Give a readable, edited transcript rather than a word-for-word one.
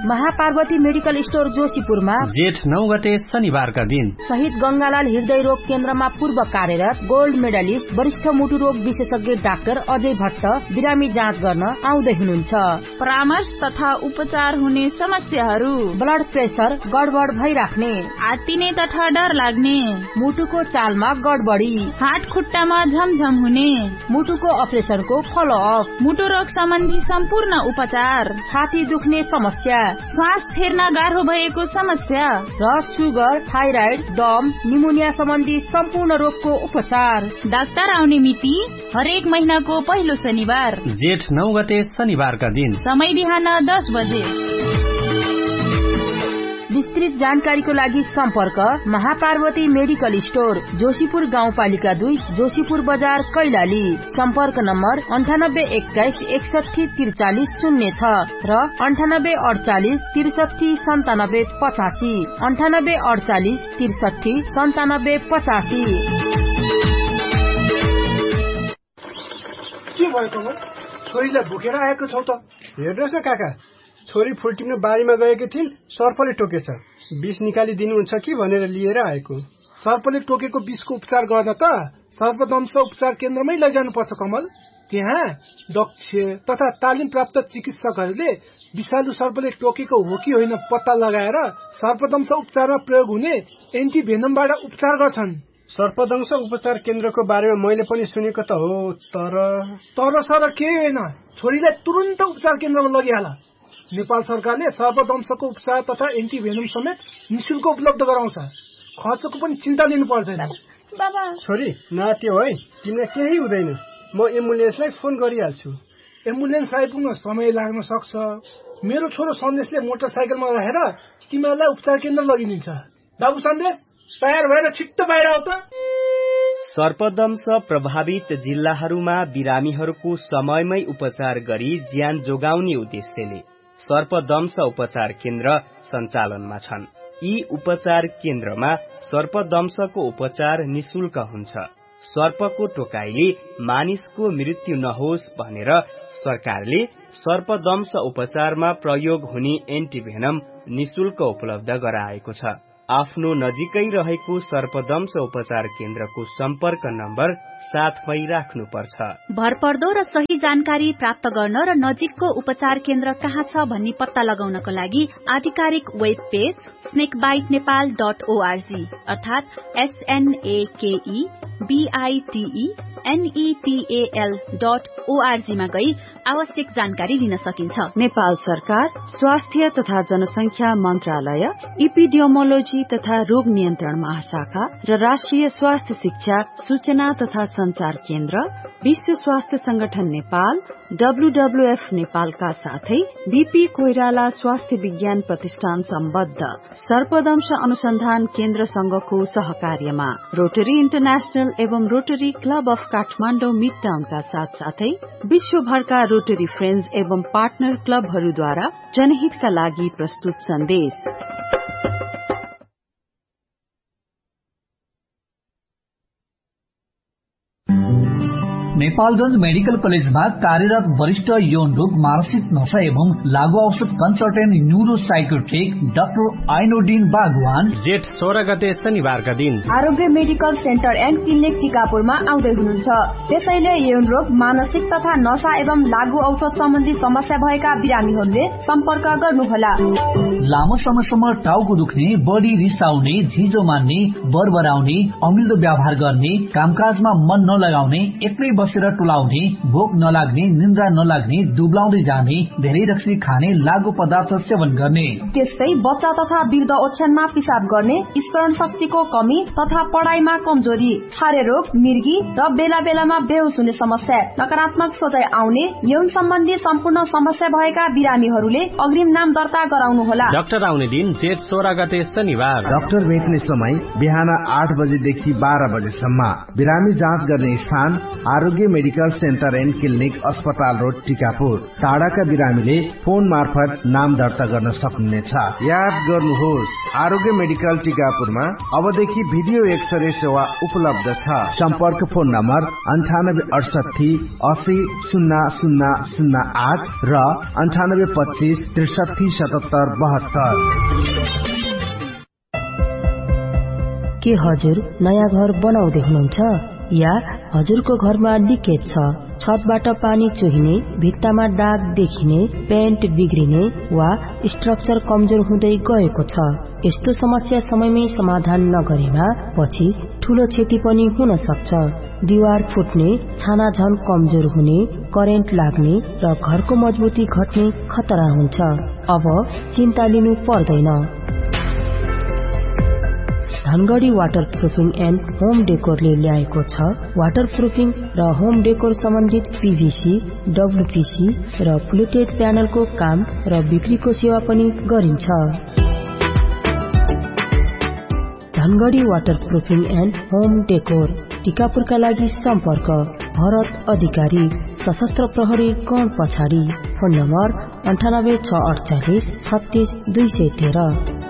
Mahaparvati medical store जोशीपुरमा जेठ 9 गते शनिबारका दिन शहीद गंगालाल हृदय रोग केन्द्रमा पूर्व कार्यरत गोल्ड मेडलिस्ट वरिष्ठ मुटु रोग विशेषज्ञ डाक्टर अजय भट्ट बिरामी जाँच गर्न आउँदै हुनुहुन्छ। परामर्श तथा उपचार हुने समस्याहरू, ब्लड प्रेसर गडबड भइराख्ने, आत्तिने तथा डर लाग्ने, मुटुको चालमा गडबडी, हात खुट्टामा झमझम हुने, मुटुको अपरेसनको फलोअप, मुटु रोग सम्बन्धी सम्पूर्ण उपचार, छाती दुख्ने समस्या, श्वास फेर्न गाह्रो भएको समस्या र सुगर, थाइराइड, दम, निमोनिया सम्बन्धी सम्पूर्ण रोगको उपचार। डाक्टर आउने मिति हरेक महिनाको पहिलो शनिबार जेठ 9 गते शनिबारका दिन, समय बिहान 10 बजे। विस्तृत जानकारीको लागि सम्पर्क महापार्वती मेडिकल स्टोर जोशीपुर गाउँपालिका 2 जोशीपुर बजार कैलाली। सम्पर्क नम्बर 9821 6143 06 र 9848 63 97 85 9848 63 97 85। के भएको हो? छोरीलाई भुकेर आएको छौ त? हेर्नुहोस् न काका, छोरी फुल्टिनु बारीमा गएकी थिइन्, सर्पले टोकेछ। विष निकालिदिनुहुन्छ कि भनेर लिएर आएको। सर्पले टोकेको विषको उपचार गर्न त सर्पदंश उपचार केन्द्रमै लैजानुपर्छ कमल। त्यहाँ दक्ष तथा तालिम प्राप्त चिकित्सकहरूले विषालु सर्पले टोकेको हो कि होइन पत्ता लगाएर सर्पदंश उपचारमा प्रयोग हुने एन्टिभेनमबाट उपचार गर्छन्। सर्पदंश उपचार केन्द्रको बारेमा मैले पनि सुनेको त हो, तर सर के होइन, छोरीलाई तुरुन्त उपचार केन्द्रमा लगिहाल। नेपाल सरकारले सर्पदंशको उपचार तथा एन्टिभेनम समेत निशुल्क उपलब्ध गराउँछ। खर्चको पनि चिन्ता लिनु पर्दैन। बाबा, छोरी नाट्यो है, तिमीलाई केही हुँदैन, म एम्बुलेन्सलाई फोन गरिहाल्छु। एम्बुलेन्स आइपुग्न समय लाग्न सक्छ। मेरो छोरो सन्देशले मोटरसाइकलमा राखेर तिमीहरूलाई उपचार केन्द्र लगिदिन्छ। बाबु सन्देश, तयार भएर छिट्टो बाहिर आऊ त। सर्पदंश प्रभावित जिल्लाहरूमा बिरामीहरूको समयमै उपचार गरी ज्यान जोगाउने उद्देश्यले सर्पदंश उपचार केन्द्र सञ्चालनमा छन्। यी उपचार केन्द्रमा सर्पदंशको उपचार निशुल्क हुन्छ। सर्पको टोकाइले मानिसको मृत्यु नहोस् भनेर सरकारले सर्पदंश उपचारमा प्रयोग हुने एन्टिभेनम निशुल्क उपलब्ध गराएको छ। आफ्नो नजिकै रहेको सर्पदंश उपचार केन्द्रको सम्पर्क नम्बर साथमै राख्नुपर्छ। भरपर्दो र सही जानकारी प्राप्त गर्न र नजिकको उपचार केन्द्र कहाँ छ भन्ने पत्ता लगाउनको लागि आधिकारिक वेब पेज snakebitenepal.org अर्थात SNAKEBITENEPAL.org मा गई आवश्यक जानकारी लिन सकिन्छ। नेपाल सरकार स्वास्थ्य तथा जनसंख्या मन्त्रालय, इपिडियोमोलोजी तथा रोग नियन्त्रण महाशाखा र राष्ट्रिय स्वास्थ्य शिक्षा सूचना तथा संचार केन्द्र, विश्व स्वास्थ्य संगठन नेपाल, WWF नेपालका साथै बीपी कोइराला स्वास्थ्य विज्ञान प्रतिष्ठान सम्बद्ध सर्पदंश अनुसन्धान केन्द्र संघको सहकार्यमा रोटरी इन्टरनेशनल एवं रोटरी क्लब अफ काठमाडौँ मिडटाउनका साथसाथै विश्वभरका रोटरी फ्रेन्ड्स एवं पार्टनर क्लबहरूद्वारा जनहितका लागि प्रस्तुत सन्देश। नेपालगंज मेडिकल कलेजमा कार्यरत वरिष्ठ यौन रोग, मानसिक नशा एवं लागू औषध कन्सल्टेन्ट न्यूरो साइकोट्रिक डाक्टर आइनोडिन बागवान जेठ 16 गते शनिबारका दिन आरोग्य मेडिकल सेन्टर एन्ड क्लिनिक टिकापुरमा आउँदै हुनुहुन्छ। त्यसैले यौन रोग, मानसिक तथा नशा एवं लागू औषध सम्बन्धी समस्या भएका बिरामीहरूले सम्पर्क गर्नुहोला। लामो समयसम्म टाउको दुख्ने, बढी रिस आउने, झिजो मान्ने, बरबराउने, अमिल्दो व्यवहार गर्ने, कामकाजमा मन नलगाउने, एक्लै बसेर टोलाउने, भोक नलाग्ने, निन्द्रा नलाग्ने, दुब्लाउँदै जाने, धेरै रक्सी खाने, लागू पदार्थ सेवन गर्ने, त्यस्तै बच्चा तथा वृद्ध ओछ्यानमा पिसाब गर्ने, स्मरण शक्तिको कमी तथा पढाइमा कमजोरी, छारे रोग, मिर्गी र बेला बेलामा बेहोस हुने समस्या, नकारात्मक सोचाइ आउने, यौन सम्बन्धी सम्पूर्ण समस्या भएका बिरामीहरूले अग्रिम नाम दर्ता गराउनुहोला। डाक्टर आउने दिन जेठ 16 गते शनिबार। डाक्टर भेट्ने समय बिहान 8 बजेदेखि 12 बजेसम्म। बिरामी जाँच गर्ने स्थान आरोग्य आरोग्य मेडिकल सेन्टर एन्ड क्लिनिक अस्पताल रोड टिकापुर। टाढाका बिरामीले फोन मार्फत नाम दर्ता गर्न सक्नुहुनेछ। याद गर्नुहोस्, आरोग्य मेडिकल टिकापुरमा अबदेखि भिडियो एक्सरे सेवा उपलब्ध छ। सम्पर्क फोन नम्बर 9880800008 र 9825637772। के हजुर नयाँ घर बनाउँदै हुनुहुन्छ या हजुरको घरमा लिकेज छ, छतबाट पानी चुहिने, भित्तामा दाग देखिने, पेन्ट बिग्रिने वा स्ट्रक्चर कमजोर हुँदै गएको छ? यस्तो समस्या समयमै समाधान नगरेमा पछि ठूलो क्षति पनि हुन सक्छ। दिवार फुट्ने, छाना झन कमजोर हुने, करेन्ट लाग्ने र घरको मजबुती घट्ने खतरा हुन्छ। अब चिन्ता लिनु पर्दैन। धनगढ़ी वाटरप्रुफिङ एन्ड होम डेकोरले ल्याएको छ वाटरप्रुफिङ र होम डेकोर सम्बन्धित पीवीसी, डब्ल्यूपीसी र फ्लुटेड प्यानलको काम र बिक्रीको सेवा पनि गरिन्छ। धनगढ़ी वाटरप्रुफिङ एन्ड होम डेकोर, टिकापुरका लागि सम्पर्क भरत अधिकारी, सशस्त्र प्रहरी गण पछाडि। Phone number 9864436213।